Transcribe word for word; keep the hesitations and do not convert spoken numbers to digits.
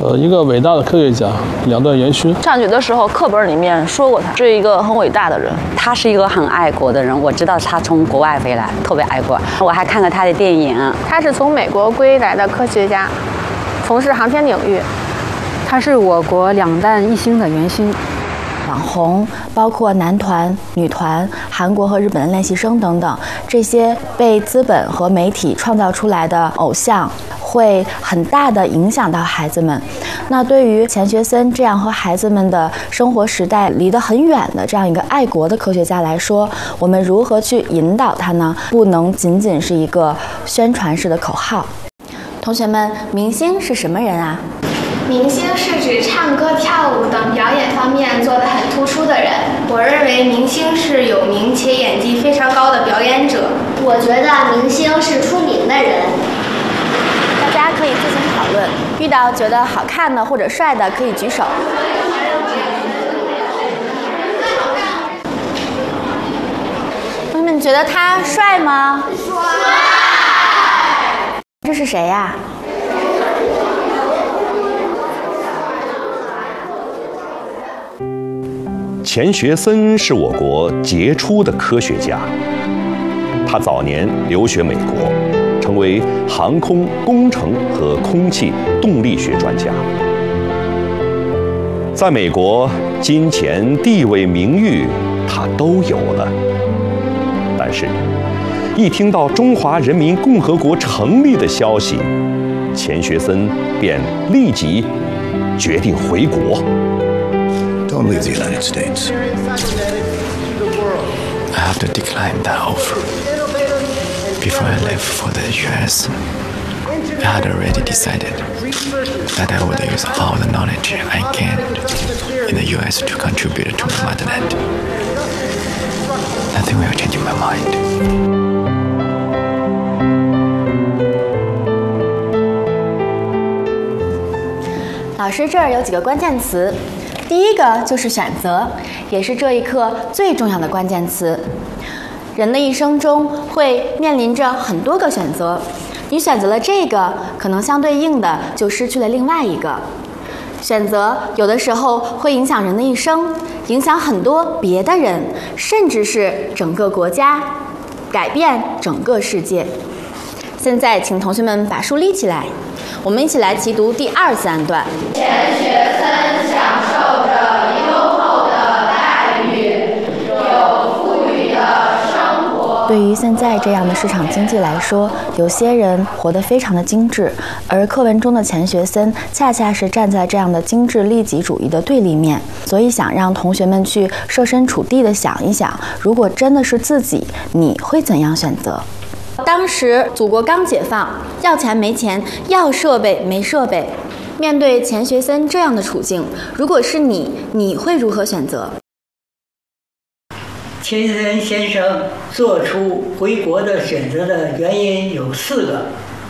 呃，一个伟大的科学家，两段元勋。 上学的时候，课本里面说过他是一个很伟大的人， 他是一个很爱国的人。我知道他从国外回来，特别爱国。我还看了他的电影。 他是从美国归来的科学家，从事航天领域。 他是我国两弹一星的元勋。 网红包括男团、女团、韩国和日本的练习生等等，这些被资本和媒体创造出来的偶像，会很大的影响到孩子们。那对于钱学森这样和孩子们的生活时代离得很远的这样一个爱国的科学家来说，我们如何去引导他呢？不能仅仅是一个宣传式的口号。同学们，明星是什么人啊？ 明星是指唱歌、跳舞等表演方面做得很突出的人。我认为明星是有名且演技非常高的表演者。 我觉得明星是出名的人。 大家可以自行讨论，遇到觉得好看的或者帅的可以举手。同学们觉得他帅吗？帅。这是谁呀？ 钱学森是我国杰出的科学家，他早年留学美国，成为航空工程和空气动力学专家。在美国，金钱、地位、名誉他都有了，但是，一听到中华人民共和国成立的消息，钱学森便立即决定回国。 Don't leave the United States. I have to decline that offer. Before I left for the U S, I had already decided that I would use all the knowledge I gained in the U S to contribute to my motherland. Nothing will change my mind. 老师这儿有几个关键词，第一个就是选择，也是这一课最重要的关键词。人的一生中会面临着很多个选择，你选择了这个，可能相对应的就失去了另外一个。选择有的时候会影响人的一生，影响很多别的人，甚至是整个国家，改变整个世界。现在请同学们把书立起来，我们一起来齐读第二自然段。 钱学森享受着优厚的待遇，有富裕的生活。 对于现在这样的市场经济来说，有些人活得非常的精致，而课文中的钱学森恰恰是站在这样的精致利己主义的对立面，所以想让同学们去设身处地的想一想，如果真的是自己，你会怎样选择？当时祖国刚解放，要钱没钱，要设备没设备。面对钱学森这样的处境，如果是你，你会如何选择？ 钱学森先生做出回国的选择的原因有四个。